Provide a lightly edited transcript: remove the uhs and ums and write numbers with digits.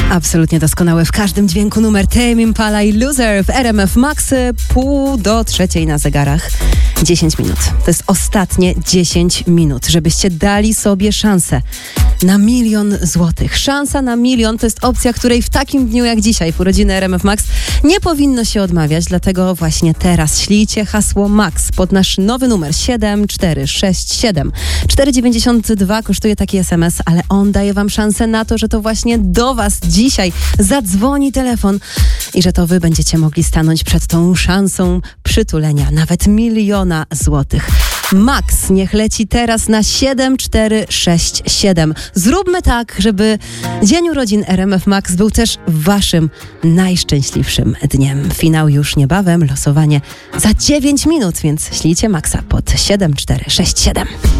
Absolutnie doskonały w każdym dźwięku numer Tame Impala i Loser w RMF Max 2:30 na zegarach. 10 minut. To jest ostatnie 10 minut, żebyście dali sobie szansę na 1 000 000 złotych. Szansa na 1 000 000 to jest opcja, której w takim dniu jak dzisiaj, w urodziny RMF Max, nie powinno się odmawiać, dlatego właśnie teraz ślijcie hasło MAX pod nasz nowy numer 7467. 4,92 kosztuje taki SMS, ale on daje wam szansę na to, że to właśnie do was dzisiaj zadzwoni telefon i że to wy będziecie mogli stanąć przed tą szansą przytulenia nawet 1 000 000 złotych. Max niech leci teraz na 7467. Zróbmy tak, żeby dzień urodzin RMF Max był też waszym najszczęśliwszym dniem. Finał już niebawem, losowanie za 9 minut, więc ślijcie Maxa pod 7467.